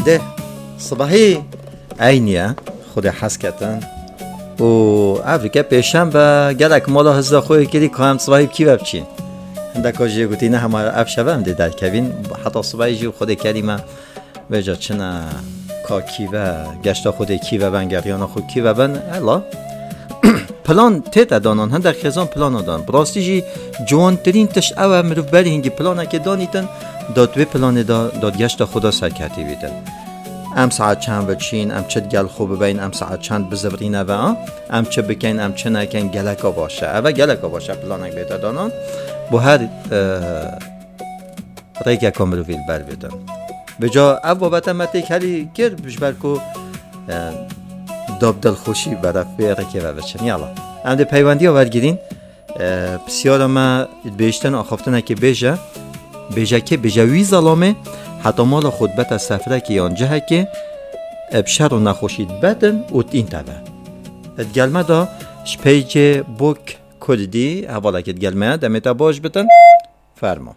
ده صباحی عینیه خود حس کردن و افریقا پیشم و گلک مالا هزا خوی کلی که هم صباحی کی بچین هندکا جی گوتی نه همه افشبم ده در کوین حتی صباحی جی خود کلمه و جا چنه کاکی و گشتا خود کی و بنگریان خود کی و بن الا پلان تیت دانان هندک خزان پلان دان براستی جی جوان ترین تش او مروف بری هنگی پلانه که دانیتن دادوی پلان داد گشتا خدا سرکتی بیدن ام ساعت چند بچین ام چه گل خوب ببین ام ساعت چند بزورینه و ام چه بکن ام چه نکن گلکا باشه او گلکا باشه پلانک بیده دانان با هر ریک کامرویل بر بیدن به جا او بابت متیک هلی کرد بشبر که داب دل خوشی برای ریکه و بچن یالا ام ده پیوندی آور گیرین بسیار ما بیشتن آخافتنه که بیجه که بیجوی ظلامه حتی مال خود بت سفره که یانجه که ابشر و نخوشید بدن و این تبه اتگلمه دا شپیج بوک کردی حواله که اتگلمه دمیتا باش بتن فرما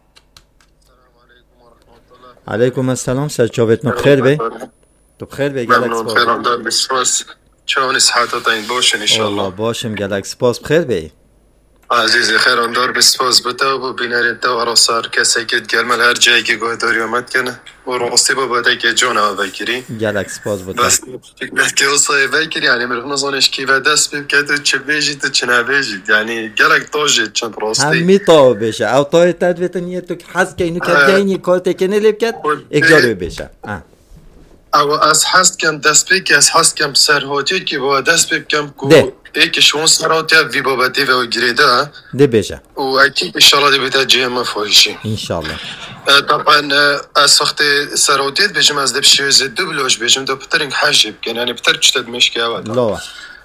علیکم السلام سرچاوت نبخیر بی تو بخیر بی گلک سپاس خیرم دار بسپاس چون صحتت این باشن انشالله باشم گلک سپاس بخیر بی عزیزی خیرم دار بسپاس بتا و بینارید تا و راسار کسی که گلمل هر جایی که گوه داری آمد کنه و راستی با باده که جون ها بکری گلک سپاس بتا بس که اصای بکری یعنی مرخ نزانش کی و دست بیم که تو چه بیجید تو چه نبیجید یعنی گلک تاجید چند راستی همی تا بشه او تای تدویتن یه تو که حس که اینو که جایینی کار تکنه لیب کد اگجاروی بشه او از هست کم دست بی که از هست کم سرهاتی که با دست بی کم کو ایک شون سرهاتی وی بابتی و گریده ده بشه و اکید انشالله دی بیتا جیم فایشی انشالله طبعا از وقت سرهاتیت بجم از دب شویز دو بلوش بجم دو پترینگ حجب کن یعنی پتر چتد مشکی اول لا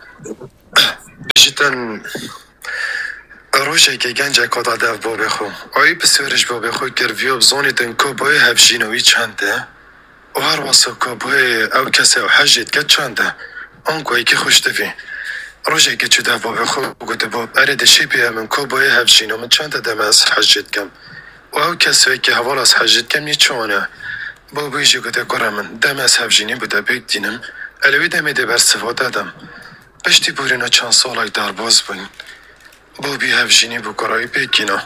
بجیتن روشه که گنجه کاتا دف بابی خو آیی بسیارش بابی خو گرویو بزانی دن که بای هفشینوی چنده و هر واسه که بای او کسی او حجید که چنده آنگوی که خوش دوی روشه که چو دف بابی خو گوده باب اره دشی بیه من که بای هفشینو من چنده دم از حجید کم و او کسی که حوال از حجید کم نیچونه بابی جی گوده کرم من دم از هفشینی بوده بیگ دینم الوی دمیده بر صفاده دم پشتی بورینا چند سالای در باز بین بابی هفشینی بو کرایی بیگینا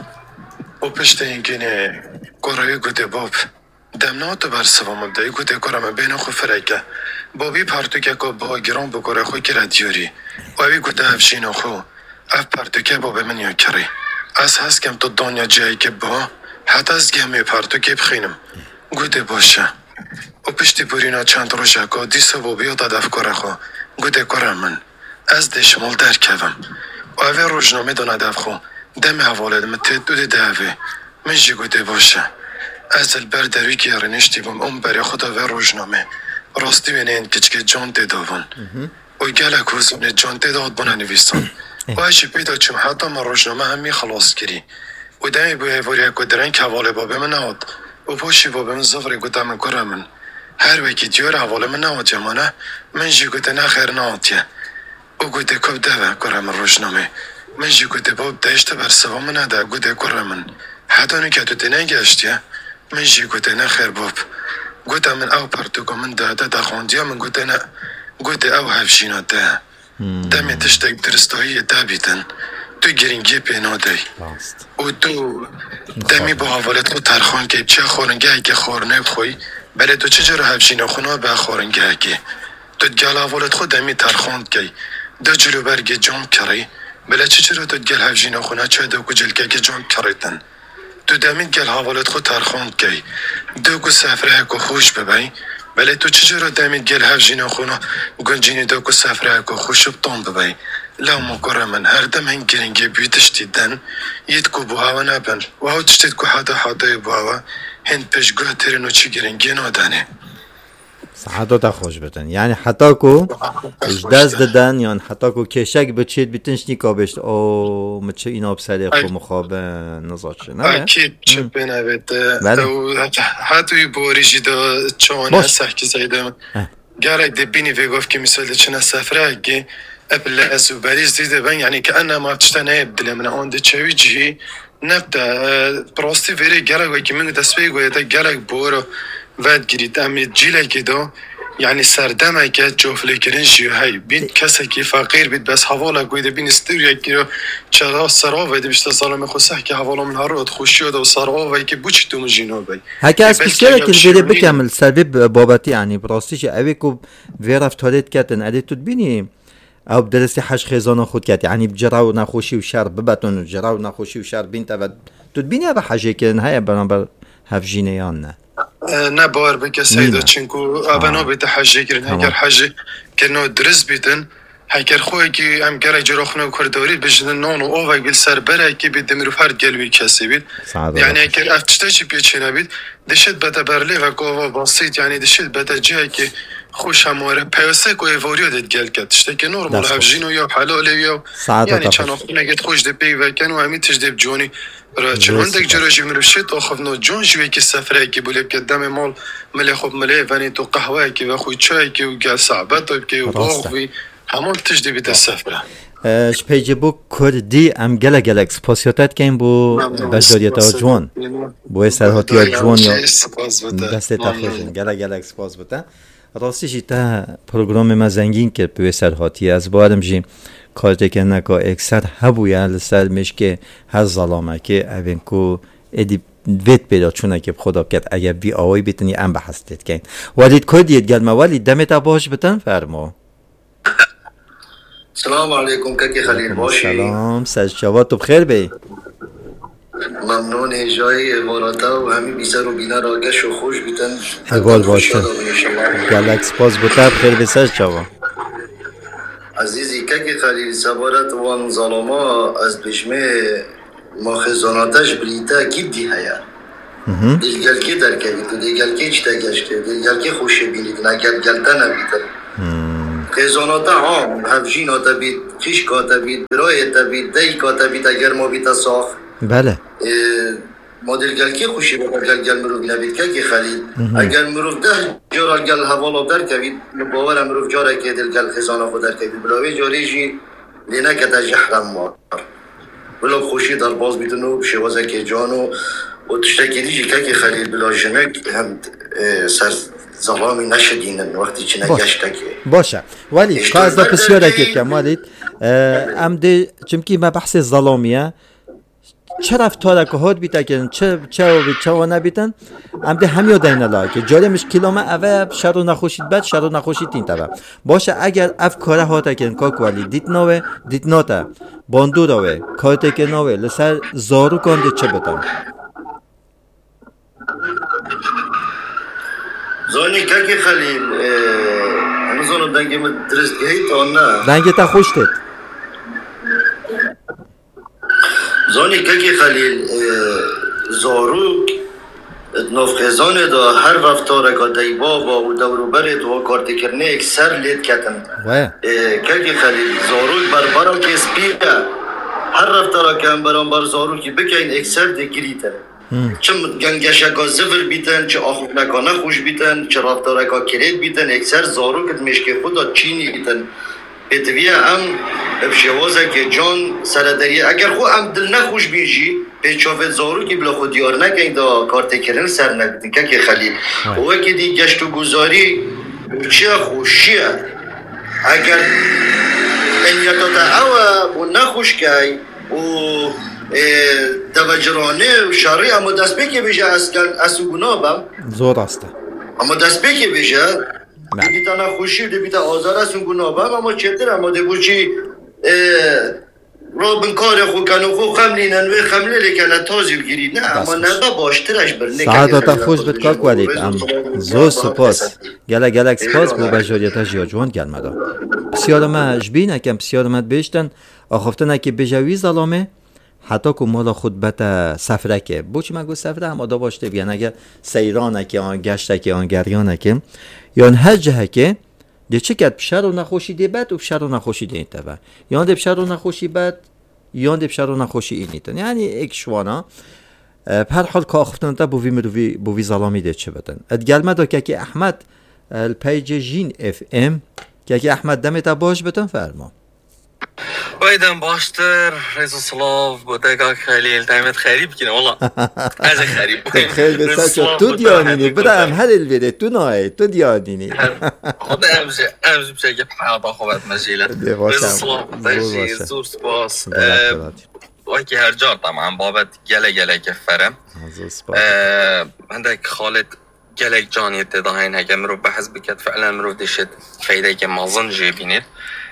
و پشت اینگینه کرایی گوده باب دمناتو بر سوام دایی گوده کرم بین خو فرکه بابی پرتوکه که با گران بکره خو کرد دیوری و اوی گوده هفشینو خو اف پرتوکه باب من یا کری از هست کم تو دانیا جایی که با حتی از گهمی پرتوکه بخینم گوده باشه و پشتی بورینا چند روشه که دیسا بابی یا دادف کره خو گوده کرم من از دشمال در کفم و اوی روشنامه دانه دف خو دم حواله دم تدو دوی من جی گوده باشه از البر دروی که رنشتی بم اون برای خدا و روشنامه راستی بینه این کچکه جان دادون و گلک وزونه جان داد بنا نویستان و اجی پیدا چون حتی من روشنامه همی خلاص کری و دمی بوی وری اکو درنگ حواله بابه من نهاد و پاشی بابه من زفره گوده من کرم من هر وکی دیور حواله من نهاد جمانه من جی گوده نخیر نهادیه و گوده کب دوه کرم روشنامه من جی گوده باب داشته بر سوام نده گوده کرم من حتی نکتو دینه گشتیه من جی گوده نخیر باب گوده من او پرتوگو من ده خوندیا من گوده نه گوده او هفشینا ده دمی تشتک درستایی ده بیدن تو گرینگی پینا دی و تو دمی با حوالت رو ترخان که چه خورنگه که خورنه بخوی بله تو چه جرا هفشینا خونا به خورنگه که تو گل حوالت خود دمی ترخاند که دو جلو برگ جام کری بله چه جرا تو گل هفشینا خونا چه دو کجل که جام کریتن تو دمید گل حوالت خود ترخاند که دو کو سفره کو خوش ببین بله تو چجورا دمید گل هفجینا خونا گنجینی دو کو سفره کو خوش بطان ببین لا مقرر من هر دم هن گرینگی بیتش دیدن ید کو بوهاوا نبن و هاو تشتید کو حدا بوهاوا هند پشگوه ترینو چی گرینگی نادنه سعادت خوش بتن یعنی حتی کو دست دادن یعنی حتی کو کشک بچید بیتنش نیکابشت او مچه اینا بسری خو مخابه نزاشه نه؟ اکید چه بنویده حتی بوریجی دا چوانه سحکی زیده گرک ده بینی ویگاف که مثال چنه سفره اگه ابل ازو بریز دیده بین یعنی که انا ما بتشتن هیبدله من آنده چوی جی نبدا براستی ویری گرک وی که من دست بگویده گرک بورو ود گیرید امید جیله که دا یعنی سردمه که جوفلی کرن جیو هی بید کسی که فقیر بید بس حوالا گویده بین استوریه که چرا سراوه دی بشتا سالم خوصه که حوالا من هر خوشی و سراوه که بوچی تو مجینو بی هکه از بسیاره که بیده بکمل سبب بابتی یعنی براستیش اوی که ویرف تالید کتن ادی تو بینی او بدرستی حش خیزان خود کت یعنی بجراو نخوشی و شر ببتون جراو نخوشی و شر بین تا تو بینی او حجه که های برانبر هفجینه یا نه نه باور بکه سیدا چنکو ابنا بیت حجه کرن اگر حجه کنو درس بیتن هکر خوی که هم گره جراخنه کردوری بجن نان و آوای بیل سر بره که بید دمیر فرد گلوی کسی بید یعنی اگر افتشته چی پیچینه بید دشت بده برلی و گاوا باسید یعنی دشت بده جایی که خوش هماره پیاسه که ایواریو دید گل کد تشته که نورمال هفجینو یا حلاله یا یعنی چند آخونه گید خوش دی پی وکن و همی تش دیب جونی را چون دک جراجی منوشت آخف نو جون جوی که سفره که بولیب که دم مال ملی خوب ملی ونی تو قهوه که و خوی چای که و گل صعبت که و باغوی همون تش دی بیت سفره شپیجی بو کردی ام گله گله اکسپاسیاتت که این بو بجداریت ها جوان بو سرحاتی ها جوان یا دسته تخوشن گله گله اکسپاس بوده راستیشی تا پروگرام ما زنگین کرد به سرحاتی از بارم جیم کارت که نکا اکثر هبویا لسر مشکه هر ظلامه که اوین کو ادی ویت پیدا چونه که خدا کرد اگر بی آوی بیتنی ام بحثتید کن والید کردید گلمه والید دمت باش بتن فرما سلام علیکم که خلیل باشی سلام سجاوات تو بخیر بی ممنون جای واراتا و همین بیسر و بینا را گش و خوش بیتن اگال باشه گلکس باز بوده بخیر بی سجاوا عزیزی که خلیل سبارت وان ظلما از بشمه ماخزاناتش بلیتا گیدی هیا دلگل که در کبید و دلگل که چتا گشته دلگل که خوشه بینید نگل گلتا نبیتن خزاناتا عام هفجیناتا بید خشکاتا بید برایتا بید دیکاتا بید اگر ما بیتا ساخ بله ما دلگل که خوشی با گل مروف نبید که خلید اگر مروف ده جارا گل حوالا در کبید باورم مروف جارا که دلگل خزانه خود در کبید بلاوی جاری جی لینه که تا جحرم مار بلا خوشی در باز بیدنو شوازه که جانو و تشتکی دیجی که خلید بلا جنک هم سر ظلامی نشدینن وقتی چه نگشته که باشه ولی قاعد دا بسیار اکید که والید ام ده چمکی ما بحث ظلامیه چه رفتاره که هات بیتا کن چه و نبیتن ام ده همیو دینه لای که جاری مشکلامه اوه شر و نخوشید بد شر و نخوشید تین تبا باشه اگر اف کاره هاتا کن که والی دیت نوه دیت ناتا باندو روه کارته که نوه لسر زارو کنده چه بتن زانی که خلیل انا زانو دنگی ما درست گهید آن نه دنگی تا خوشتید زانی که خلیل زاروک نوف خزانه دا هر رفتاره که دی بابا و دورو برد و کارتی کرنه اکسر لید کتن که خلیل زاروک بربرا که سپیده هر رفتاره که هم برانبر زاروکی بکن اکسر دی گریتن چه گنگشکا زفر بیتن چه آخوفنکا نخوش بیتن چه رفتارکا کرید بیتن اکسر زاروکت مشک خدا چینی بیتن اتویه هم بشوازه که جان سردریه اگر خو هم دل نخوش بیشی به چافت زارو که بلا خود دیار نکنی دا کارت کرن سر نکدن که خلیل اوه که دی گشت و گذاری چه خوشیه اگر انیتاتا اوه و نخوش که و دوجرانه و شرعی اما دست بکی بشه از گناه بم زور است اما دست بکی بشه دیتا نخوشی و دیتا آزار از اون گناه بم اما چطور اما دی بوچی رو بنکار خو کنو خو خملینن و خمله لیکنه تازی بگیرید نه اما نبا باشترش برنه سعادتا خوش بتکاک ولید ام زو سپاس گلک سپاس بو بجاریتا جیاجوان گلمدا بسیار ما جبینه کم بسیار ما بیشتن آخفتنه که بجاوی ظلامه حتی که مالا خود بتا سفره که بوچی من گو سفره هم آدا باشته بیان اگر سیرانه که آن گشته که آن گریانه که یا هر جهه که دی چه کرد بشر و نخوشی دی بد و بشر و نخوشی دی انتبه یا دی بشر و نخوشی بد یا دی بشر و نخوشی اینیتن یعنی ایک شوانا پر حال که آخفتن تا بوی ظلامی دی چه بدن ادگلمه دا که احمد الپیج جین اف ام که احمد دمتا باش بتن فرما بايدن باشتر رئيس سلاف بودگاه خليل دائما خريب كده والله از خريب خیلی بسیار تو دیانینی بدم هل الویده تو نای تو دیانینی خود امز بشه که حیاتا خوبت مجیله رئیس سلاف بودگاه زور سپاس وکی هر جار طبعا بابت گله کفره عندك خالد گلک جانی تداهین هکه مروف بحث بکت فعلا مروف دشت فایده که مازن جیبینید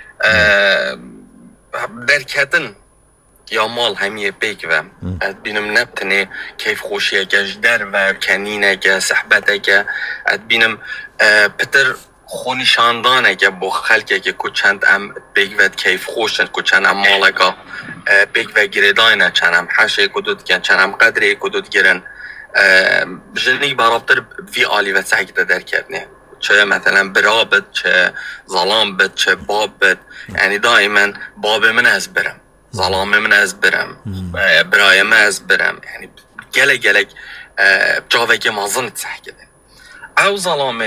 درکتن یا مال همیه بیک و اد بینم نبتنه کیف خوشیه که جدر و کنینه که صحبته که اد بینم پتر خونی شاندانه که با خلقه که کچند ام بیک و کیف خوشن کچند ام ماله که بیک و گریداینه چنم حشه کدود کن چنم قدره کدود گرن جنی برابر وی عالی و سعی در کردنه چه مثلا برابط چه ظلام بد چه باب بد یعنی دائما باب من از برم ظلام من از برم برای من از برم یعنی گلک جاوه که مازن تسحی کده او ظلام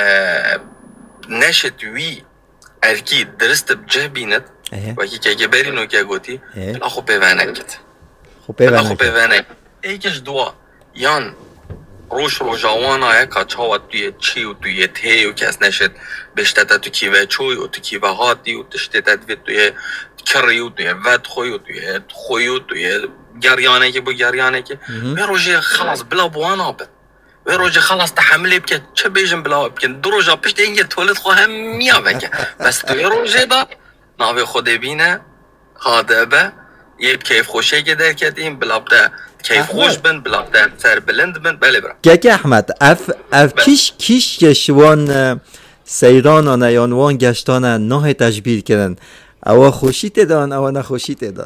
نشد وی ارکی درست بجه بیند و که برینو که گوتی بلا خو پیوانه کد بلا خو پیوانه ایکش دوا یان روژاوانا که چاوت توی چی و توی تی و کس نشد بشتت تو کیوه چوی و تو کیوه هاتی و تشتت توی کری و توی ود خوی و توی خوی و توی گریانه که با گریانه که و روژه خلاص بلا بوانا بد و روژه خلاص تحملی بکن چه بیجم بلا بکن دو روژه پشت اینگه تولد خواهم میا بکن بس توی روژه دا ناوی خود بینه خاده به یه کیف خوشه که در کردیم بلا بده کیف خوش بن بلا بده سر بلند بن بله برا گه احمد اف کیش گشوان سیران آنیانوان گشتان نه تجبیر کردن او خوشی تدان او نخوشی تدان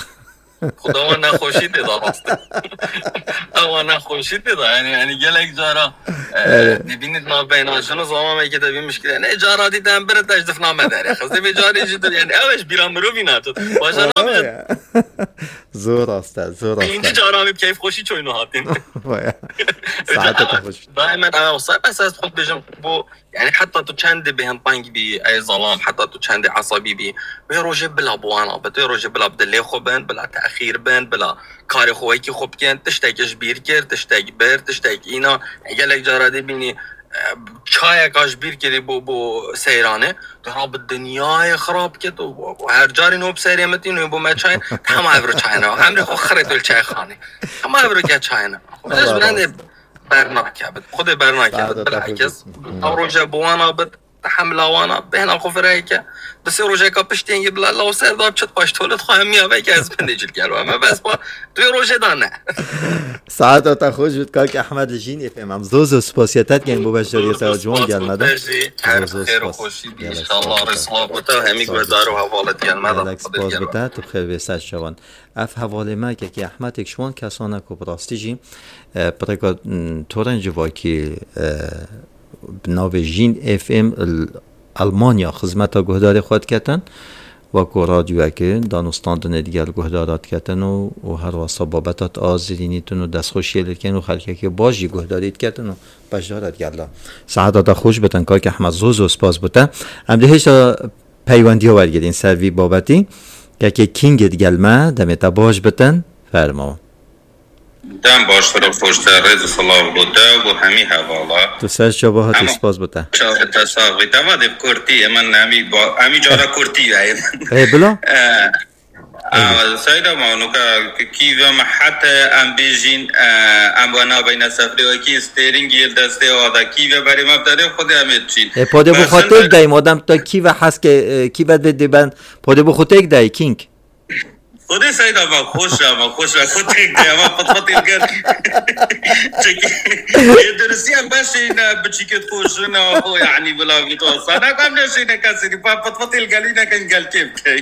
خدا من نخوشی تدان هسته او نخوشی تدان یعنی گلک جارا ببینید ما بیناشون زمان که تبین مشکل نه جارا دیدم بره تجدف نامه داره خسته به جاری جدید یعنی اوش بیرام رو بینا تو باشه نامه زور است زور است اینجا جارا می کیف خوشی چوی نه هاتین ساعت خوش دائما انا وصل بس از خود بجم بو يعني حتى تو چند بهن طنگ بی ای ظلام حتى تو چند عصبی بی و روزه بلا بوانا بده روزه بلا بدلی خوبن بلا تأخیر بن بلا کار خویی که خوب کن تشتاقش بیر کرد تشتاق بر تشتاق اینا اگه جارادی بینی چای کاش بیر کردی بو سیرانه تو راب دنیای خراب کرد و هر جاری نوب سیرمتین و بو ما چای همه برو چاینا همه خو خرید چای خانه همه برو که چاینا خودش برنده برنامه کبد خود برنامه کبد بالعکس او روزه بوانا بد تحمل وانا بهنا خفره که بس روزه کا پشتین یه بلا لو سر داب چت پاش تولد خواهم میاوه که از بندجل گرو اما بس با توی روزه دانه ساعت تا خوش بود کاک احمد جین اف ام زوز سپاسیتت گیم بو بشری ساجون گلمده خیر و خوشی ان شاء الله رسالت بتا همین گذار و حوالت گلمده سپاس بتا تو خیر وسط شوان اف حواله ما که احمد اکشوان کسانه کو براستی جی پرکا تورنج واکی ناو جین اف ام المانیا خدمت گهداری خود کردن و کو رادیو که دانستان دنیا دیگر گهدارات کردن و هر واسه بابت آزرینیتون و دستخوشی لکن و خلقی که باجی گهداریت کردن و بشارت گلا سعادت خوش بتن کار که احمد زوز و سپاس بودن هم دیگه پیوندی ها برگردین سروی بابتی که کینگ گلمه دمتا باج بتن فرما دم باشتر خوشتر رز سلام بوده و همی حوالا تو سر شباهات اسپاس بوده شاید تصاوی دماده کرتی من همی جارا کرتی ای بلا سایدا مانو که کیو محت ام بیجین ام بنا بین سفری و کی استرینگ یل دسته آدا کیو برای مبدره خود همه چین پاده بخاطر دایم آدم تا کیو هست که کی بد بده بند پاده بخاطر دای کینگ خودی سایدا ما خوش خود یک دیما پتپتی کرد چه درسی هم باشه اینا بچیکت خوش نه هو یعنی بلا بیتو سانا کام نشی نکسی پتپتی گلی نکن گل کیم کی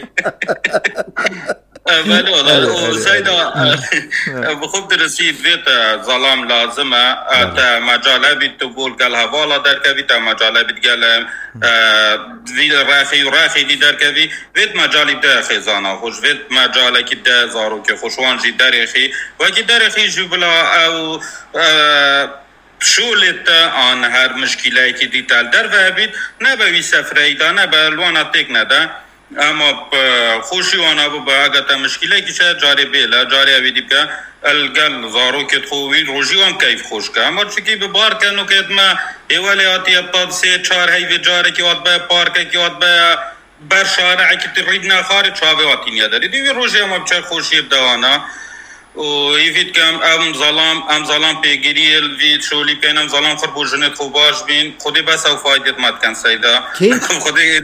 بله سایدا بخوب درسی بیت ظلام لازمه تا مجاله بیت تقول قال حوالا در کبی تا مجاله بیت قال وی راخی دی در کبی بیت مجالی در خزانه خوش بیت مجاله کی در زارو که خوشوان جی درخی و کی درخی جبلا او شولت آن هر مشکلی که دیتال در و بیت نه به وی سفری دا نه به الوانا تک نده اما خوشی وانا با اگه تا مشکلی که شاید جاری بیلا جاری اویدی که الگل زارو که خوبی روزی هم کیف خوش که اما چکی به بار کنو که ما اولی آتی ابتاد 3-4 هیوی جاری که واد به پارک که واد به بر شارع که ترید نخاره چاوه آتی نیاداری دیوی روزی هم بچه خوشی بدوانا و ایفید که ام ظلام پیگیری الوید شولی کن ام ظلام خربو جنت خوباش بین خودی بس او فایدت مد کن سیدا خودی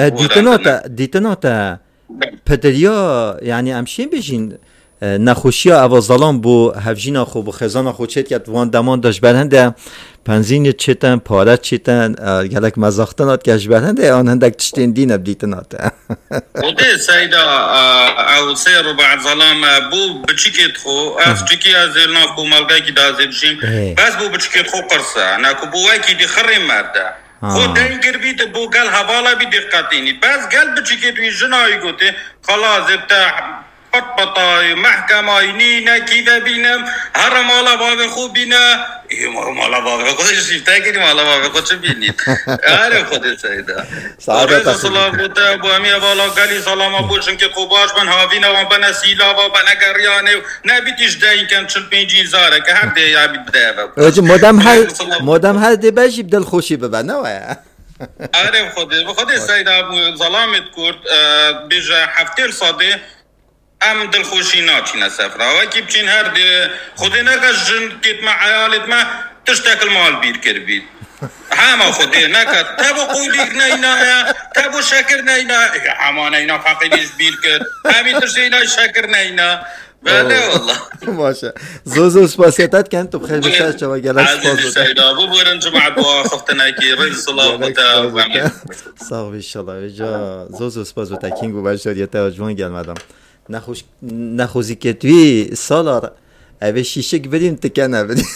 دیتناتا پدریا یعنی امشین بجین نخوشی او ظلام بو هفجینا خوب و خزانا خود چید که وان دمان داشت برهنده پنزین چیتن پارت چیتن گلک مزاختنات کش برهنده آن هندک تشتین دین اب دیتناتا خودی سیدا او سیر و بعد ظلام بو بچیکت خو اف چکی از الناف بو ملگای که دازی بشیم بس بو بچیکت خو قرصه ناکو بو وکی دی خرم مرده خود دین کربیت بو گل حوالا بی دقتینی بس گل بچیکت وی جنایی گوتی خلاص ابتاع بطاي محكمة ينينا كذا بينام هرم على باب خوبنا مالا بابا خودش شیفته کنیم مالا بابا خودش بینید آره خودش سایده رئیس سلام بوده با همی بالا گلی سلام بوشن که خوباش من هاوینا و بنا سیلا و بنا گریانه نبیتیش دهی کن 45 زاره که هر ده عبید بده مادم هر ده بجی بدل خوشی ببنه ویا آره خودش سایده ظلامت کرد بیجا هفته ساده ام دل خوشی ناچینه سفره و کی بچین هر ده خودی نگش جن کت مع عیالت ما تشتکل مال بیر کر بید همه خودی نکد تبو قولیک نینا تبو شکر نینا همه نینا فقیدیش بیر کرد همین ترسی اینا شکر نینا بله والله باشه زوزو سپاسیتت کن تو بخیر بشه چوا گلک سپاس عزیزی سیدا بو برن جمع با خفتنا کی رئیس الله بوده و امیر ساق بیشالله جا زوزو سپاس بوده کینگو باشد یه تاجوان گل مدام نخوزی که توی سالار اوه شیشه که بدیم تکنه بدیم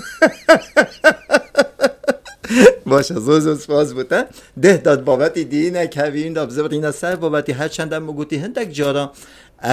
باشه زوزو سپاس بوده ده داد بابتی دینه که وین داب زبرینه سر بابتی هر چندم مگوتی هندک جارا